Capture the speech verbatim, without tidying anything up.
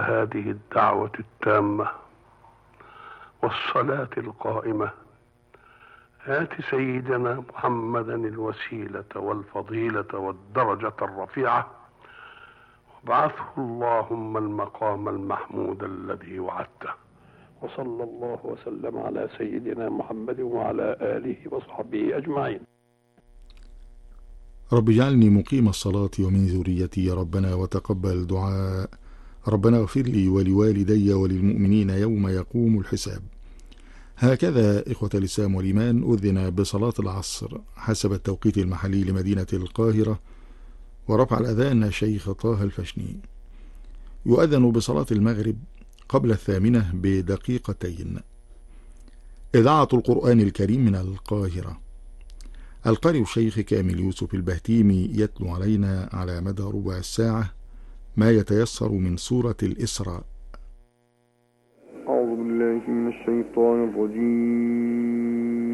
هذه الدعوة التامة والصلاة القائمة آت سيدنا محمدا الوسيلة والفضيلة والدرجة الرفيعة وابعثه اللهم المقام المحمود الذي وعدته. وصلى الله وسلم على سيدنا محمد وعلى آله وصحبه أجمعين. رب اجعلني مقيم الصلاة ومن ذريتي يا ربنا وتقبل دعاء. ربنا اغفر لي ولوالدي وللمؤمنين يوم يقوم الحساب. هكذا إخوة الإسلام والإيمان أذن بصلاة العصر حسب التوقيت المحلي لمدينة القاهرة، ورفع الأذان الشيخ طه الفشني. يؤذن بصلاة المغرب قبل الثامنة بدقيقتين. إذاعة القرآن الكريم من القاهرة. القارئ الشيخ كامل يوسف البهتيمي يتلو علينا على مدى ربع الساعة ما يتيسر من سورة الإسراء. أعوذ بالله من الشيطان الرجيم.